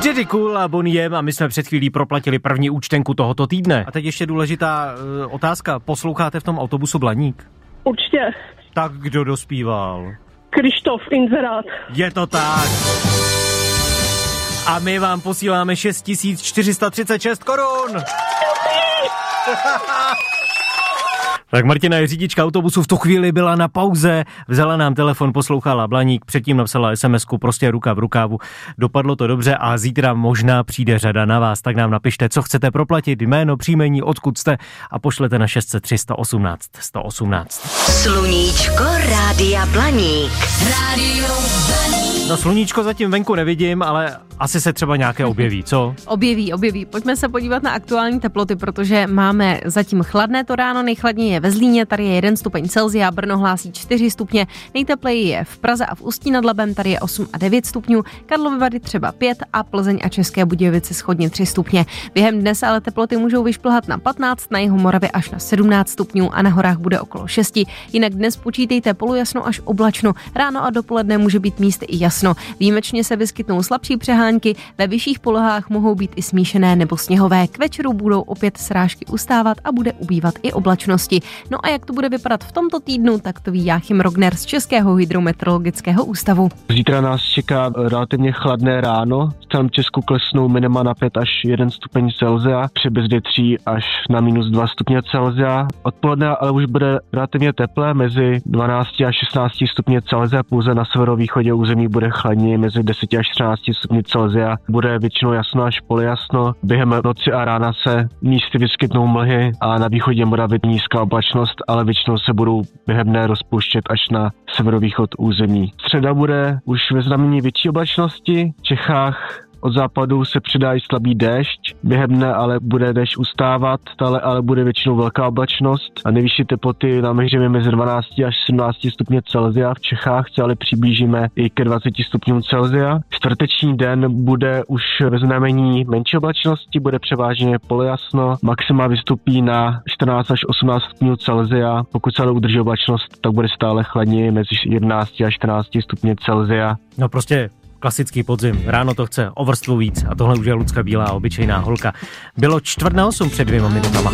J. Cole a Bonnie M a my jsme před chvílí proplatili první účtenku tohoto týdne. A teď ještě důležitá otázka. Posloucháte v tom autobusu Blaník? Určitě. Tak kdo dospíval? Krištof Inzerát. Je to tak. A my vám posíláme 6436 korun. Tak Martina je řidička autobusu, v tu chvíli byla na pauze, vzala nám telefon, poslouchala Blaník, předtím napsala SMS-ku, prostě ruka v rukávu. Dopadlo to dobře a zítra možná přijde řada na vás, tak nám napište, co chcete proplatit, jméno, příjmení, odkud jste a pošlete na 603 118 118. Sluníčko Rádia Blaník. Rádio Blaník. No sluníčko zatím venku nevidím, ale asi se třeba nějaké objeví, co? Objeví. Pojďme se podívat na aktuální teploty, protože máme zatím chladné to ráno, nejchladněji je ve Zlíně, tady je 1 stupeň Celsia, Brno hlásí 4 stupně, nejtepleji je v Praze a v Ústí nad Labem, tady je 8 a 9 stupňů, Karlovy Vary třeba 5 a Plzeň a České Budějovice shodně 3 stupně. Během dnes ale teploty můžou vyšplhat na 15, na jihu Moravy až na 17 stupňů a na horách bude okolo 6. Jinak dnes počítejte polojasno až oblačno, ráno a dopoledne může být místy i jasno. Výjimečně se vyskytnou slabší přehánky, ve vyšších polohách mohou být i smíšené nebo sněhové. K večeru budou opět srážky ustávat a bude ubývat i oblačnosti. No a jak to bude vypadat v tomto týdnu, tak to ví Jáchym Rogner z Českého hydrometeorologického ústavu. Zítra nás čeká relativně chladné ráno. V celém Česku klesnou minima na 5 až 1 stupeň Celsia, při bezvětří až na -2 stupně Celsia. Odpoledne ale už bude relativně teplé, mezi 12 až 16 stupně Celsia, pouze na severovýchodě území bude chladněji, mezi 10 až 13 stupně Celsia. Bude většinou jasno až polojasno. Během noci a rána se místy vyskytnou mlhy a na východě Moravy nízká oblačnost, ale většinou se budou během dne rozpouštět až na severovýchod území. Středa bude už ve znamení větší oblačnosti. V Čechách od západu se přidá i slabý déšť, během dne ale bude déšť ustávat, stále ale bude většinou velká oblačnost a nejvyšší teploty naměříme mezi 12 až 17 stupně Celsia. V Čechách se ale přiblížíme i ke 20 stupňům Celsia. Čtvrteční den bude už ve znamení menší oblačnosti, bude převážně polojasno, maxima vystupí na 14 až 18 stupňů Celsia. Pokud se ale udrží oblačnost, tak bude stále chladněji mezi 11 až 14 stupně Celsia. No prostě klasický podzim. Ráno to chce o vrstvu víc a tohle už je Lucka Bílá, obyčejná holka. Bylo 7:45 před 2 minutama.